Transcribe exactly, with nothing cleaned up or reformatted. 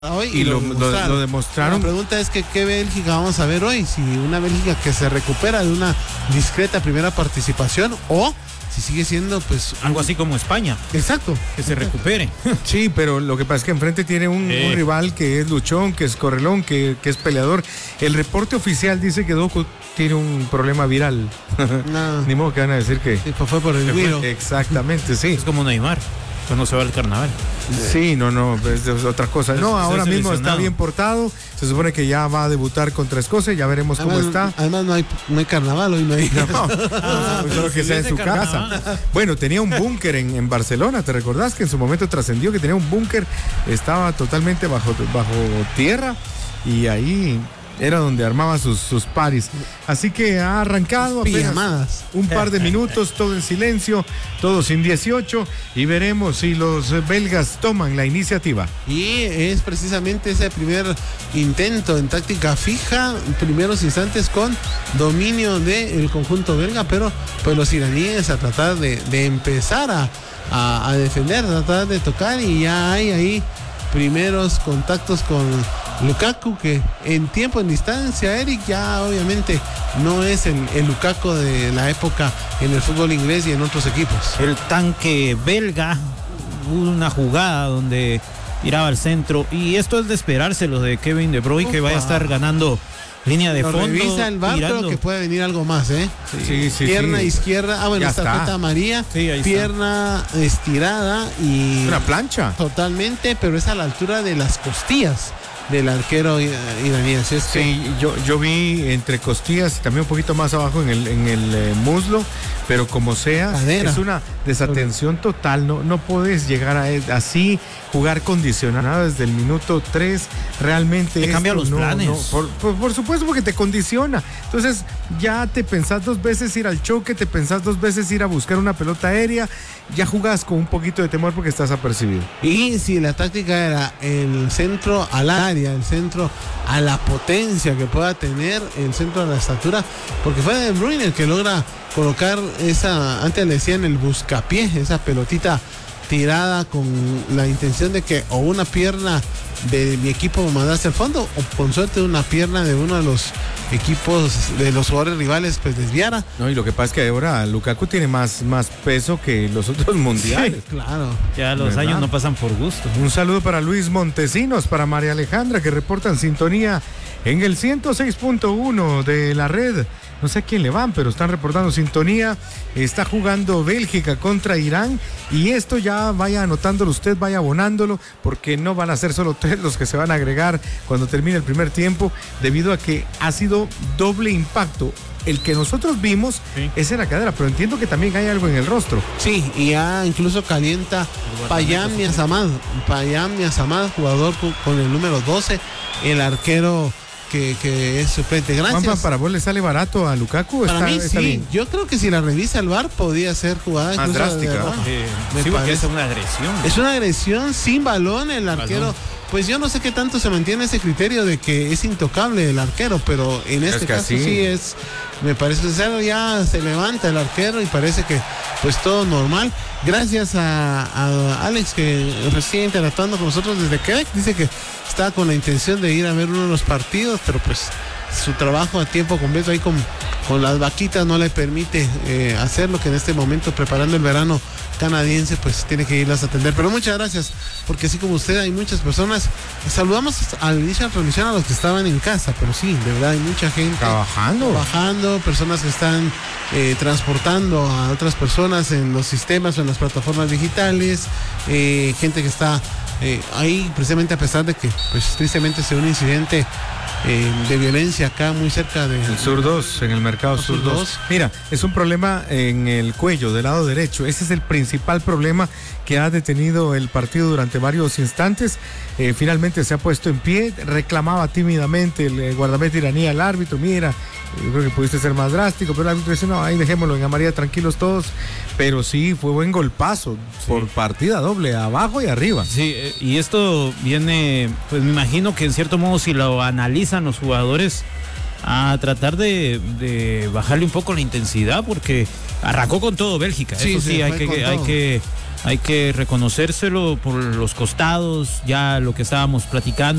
hoy y, y lo, lo, demostraron. lo demostraron. La pregunta es que qué Bélgica vamos a ver hoy, si una Bélgica que se recupera de una discreta primera participación o si sigue siendo pues algo así como España. Exacto. Que se recupere. Sí, pero lo que pasa es que enfrente tiene un, eh. un rival que es luchón, que es correlón, que, que es peleador. El reporte oficial dice que Doku tiene un problema viral. No. Ni modo que van a decir que sí, pues fue por el virus. Exactamente, sí. Es como Neymar cuando se va al carnaval. Sí, no, no, es, es otra cosa. No, ahora mismo está bien portado. Se supone que ya va a debutar contra Escocia. Ya veremos además, cómo está. Además no hay, no hay carnaval hoy, no hay. No, ah, solo que sea en su carnaval. Casa. Bueno, tenía un búnker en, en Barcelona. ¿Te recordás que en su momento trascendió que tenía un búnker? Estaba totalmente bajo, bajo tierra y ahí era donde armaba sus, sus paris. Así que ha arrancado apenas un par de minutos, todo en silencio, todo sin dieciocho, y veremos si los belgas toman la iniciativa. Y es precisamente ese primer intento en táctica fija, primeros instantes con dominio del conjunto belga, pero pues los iraníes a tratar de, de empezar a, a, a defender, a tratar de tocar, y ya hay ahí primeros contactos con Lukaku, que en tiempo, en distancia, Eric, ya obviamente no es el, el Lukaku de la época en el fútbol inglés y en otros equipos. El tanque belga, una jugada donde tiraba al centro, y esto es de esperarse lo de Kevin De Bruyne, Opa. que vaya a estar ganando línea de Lo fondo. Revisa el bar, creo que puede venir algo más, ¿eh? Sí, sí, Pierna sí. izquierda, ah bueno, está tarjeta amarilla, sí, pierna está. estirada y... Es una plancha. Totalmente, pero es a la altura de las costillas del arquero iraní. Así es que... Sí, yo, yo vi entre costillas y también un poquito más abajo en el, en el eh, muslo, pero como sea, Cadera. es una desatención total. No, no puedes llegar a así, jugar condicionado desde el minuto tres. Realmente te cambia los no, planes. No, por, por, por supuesto, porque te condiciona. Entonces, ya te pensás dos veces ir al choque, te pensás dos veces ir a buscar una pelota aérea, ya jugás con un poquito de temor porque estás apercibido. Y si la táctica era el centro al área, el centro a la potencia que pueda tener, el centro a la estatura, porque fue De Bruyne el que logra colocar esa, antes le decían el buscapié, esa pelotita tirada con la intención de que o una pierna de mi equipo mandase al fondo o con suerte una pierna de uno de los equipos de los jugadores rivales pues desviara. No, y lo que pasa es que ahora Lukaku tiene más, más peso que los otros mundiales. Sí, claro. Ya los ¿verdad? años no pasan por gusto. Un saludo para Luis Montesinos, para María Alejandra, que reportan sintonía en el ciento seis punto uno de la red. No sé a quién le van, pero están reportando sintonía. Está jugando Bélgica contra Irán, y esto ya vaya anotándolo usted, vaya abonándolo, porque no van a ser solo tres los que se van a agregar cuando termine el primer tiempo, debido a que ha sido doble impacto. El que nosotros vimos sí. es en la cadera, pero entiendo que también hay algo en el rostro. Sí, y ya incluso calienta Payam Niasamad, Payam Niasamad, jugador con, con el número doce, el arquero Que, que es suplente. Gracias. Juanpa, ¿para vos le sale barato a Lukaku? Para está, mí está sí. Bien. Yo creo que si la revisa el V A R podría ser jugada más drástica. ¿no? Eh, sí, porque es una agresión. Es una agresión sin balón. El arquero, balón. Pues yo no sé qué tanto se mantiene ese criterio de que es intocable el arquero, pero en este caso así. sí es, me parece sincero, ya se levanta el arquero y parece que pues todo normal. Gracias a, a Alex, que recién interactuando con nosotros desde Quebec, dice que está con la intención de ir a ver uno de los partidos, pero pues su trabajo a tiempo completo ahí con, con las vaquitas no le permite eh, hacer lo que en este momento, preparando el verano canadiense, pues tiene que irlas a atender. Pero muchas gracias, porque así como usted hay muchas personas. Saludamos al inicio de la transmisión a los que estaban en casa, pero sí, de verdad hay mucha gente trabajando, trabajando personas que están eh, transportando a otras personas en los sistemas o en las plataformas digitales, eh, gente que está eh, ahí precisamente a pesar de que pues tristemente se dio un incidente Eh, de violencia acá muy cerca de el Sur dos, en el mercado Sur, Sur dos. Mira, es un problema en el cuello del lado derecho. Ese es el principal problema que ha detenido el partido durante varios instantes. Eh, finalmente se ha puesto en pie, reclamaba tímidamente el, el guardameta iraní al árbitro: mira, yo creo que pudiste ser más drástico, pero el árbitro dice: no, ahí dejémoslo en amarilla, tranquilos todos. Pero sí, fue buen golpazo, sí. por partida doble, abajo y arriba. Sí, y esto viene, pues me imagino que en cierto modo, si lo analizan los jugadores, a tratar de, de bajarle un poco la intensidad, porque arrancó con todo Bélgica. Sí, eso sí, hay que, hay que hay que reconocérselo por los costados, ya lo que estábamos platicando.